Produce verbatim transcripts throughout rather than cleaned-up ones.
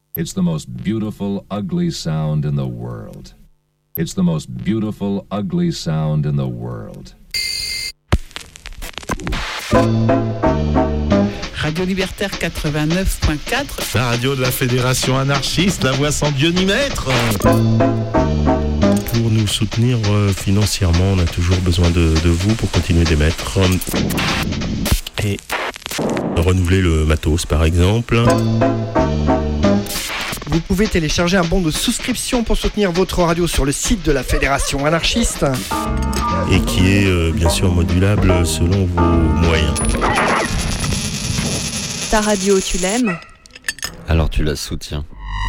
It's the most beautiful, ugly sound in the world. It's the most beautiful, ugly sound in the world. Radio Libertaire quatre-vingt-neuf point quatre. La radio de la Fédération anarchiste, la voix sans Dieu ni maître. Pour nous soutenir euh, financièrement, on a toujours besoin de, de vous pour continuer d'émettre. Et renouveler le matos, par exemple. Vous pouvez télécharger un bon de souscription pour soutenir votre radio sur le site de la Fédération anarchiste. Et qui est euh, bien sûr modulable selon vos moyens. Ta radio, tu l'aimes ? Alors tu la soutiens.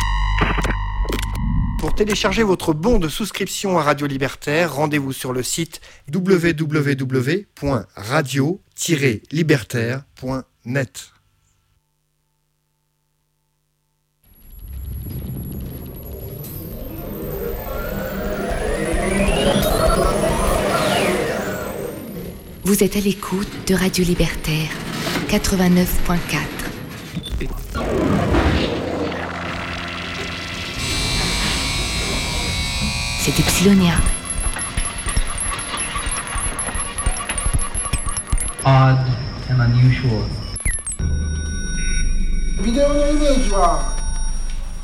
Pour télécharger votre bon de souscription à Radio Libertaire, rendez-vous sur le site w w w point radio tiret libertaire point net. Vous êtes à l'écoute de Radio Libertaire quatre-vingt-neuf point quatre. C'est Epsilonia. Odd and unusual. Vidéo image,